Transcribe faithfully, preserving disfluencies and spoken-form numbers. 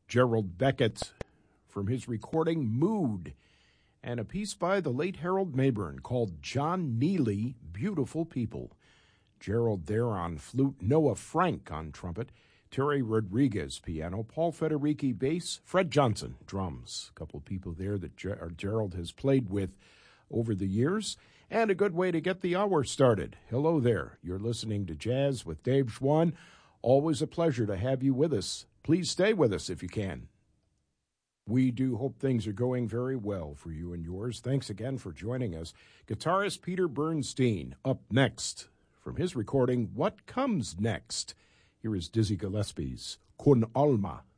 Gerald Beckett from his recording Mood, and a piece by the late Harold Mayburn called John Neely, Beautiful People. Gerald there on flute, Noah Frank on trumpet, Terry Rodriguez piano, Paul Federici bass, Fred Johnson drums. A couple of people there that Ger- Gerald has played with over the years, and a good way to get the hour started. Hello there. You're listening to Jazz with Dave Schwann. Always a pleasure to have you with us. Please stay with us if you can. We do hope things are going very well for you and yours. Thanks again for joining us. Guitarist Peter Bernstein up next from his recording, What Comes Next? Here is Dizzy Gillespie's Con Alma.